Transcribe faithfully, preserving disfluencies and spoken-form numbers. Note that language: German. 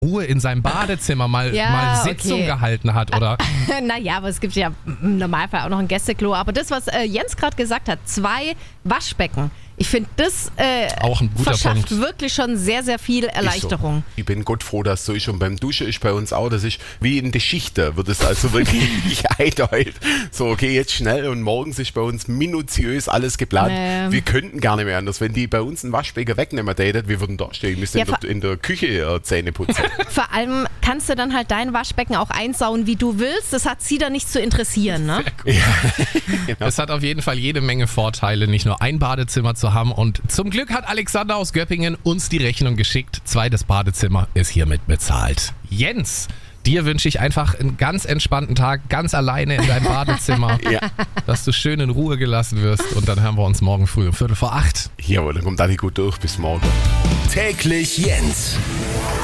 Ruhe in seinem Badezimmer mal, Ja, mal Sitzung okay. gehalten hat, oder? Naja, aber es gibt ja im Normalfall auch noch ein Gästeklo. Aber das, was äh, Jens gerade gesagt hat, zwei Waschbecken. Ich finde, das äh, Auch ein guter verschafft Punkt. wirklich schon sehr, sehr viel Erleichterung. So. Ich bin Gott froh, dass so ist. Und beim Duschen ist bei uns auch, das ist wie in der Schichte, wird es also wirklich einteilt. So, okay, jetzt schnell und morgens ist bei uns minutiös alles geplant. Ähm. Wir könnten gar nicht mehr anders. Wenn die bei uns einen Waschbecken wegnehmen täten, wir würden da stehen. Wir müssen Ja, in, der, in der Küche äh, Zähne putzen. Vor allem kannst du dann halt dein Waschbecken auch einsauen, wie du willst. Das hat sie dann nicht zu interessieren, ne? Es hat auf jeden Fall jede Menge Vorteile, nicht nur ein Badezimmer zu haben. Und zum Glück hat Alexander aus Göppingen uns die Rechnung geschickt. Zweites Badezimmer ist hiermit bezahlt. Jens, dir wünsche ich einfach einen ganz entspannten Tag, ganz alleine in deinem Badezimmer. Ja. Dass du schön in Ruhe gelassen wirst. Und dann hören wir uns morgen früh um Viertel vor acht. Jawohl, dann kommt alle gut durch. Bis morgen. Täglich Jens.